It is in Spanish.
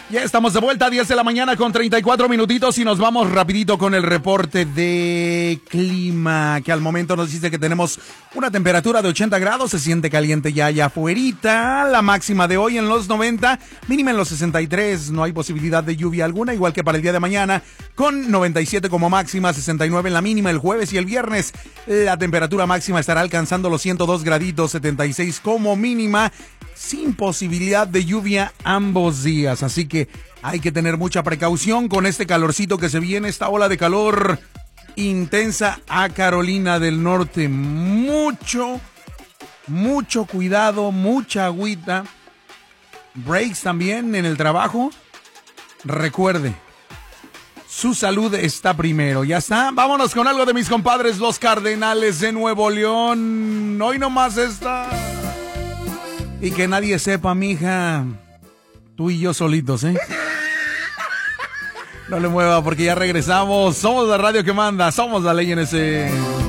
Ya estamos de vuelta a 10 de la mañana con 34 minutitos y nos vamos rapidito con el reporte de clima, que al momento nos dice que tenemos una temperatura de 80 grados, se siente caliente ya allá afuerita, la máxima de hoy en los 90, mínima en los 63, no hay posibilidad de lluvia alguna, igual que para el día de mañana, con 97 como máxima, 69 en la mínima el jueves y el viernes, la temperatura máxima estará alcanzando los 102 graditos, 76 como mínima, sin posibilidad de lluvia ambos días, así que hay que tener mucha precaución con este calorcito que se viene, esta ola de calor intensa a Carolina del Norte. Mucho cuidado, mucha agüita. Breaks también en el trabajo. Recuerde, su salud está primero. Ya está, vámonos con algo de mis compadres, los Cardenales de Nuevo León. Hoy nomás está. Y que nadie sepa, mija. Tú y yo solitos, ¿eh? No le mueva porque ya regresamos. Somos la radio que manda. Somos la ley en ese.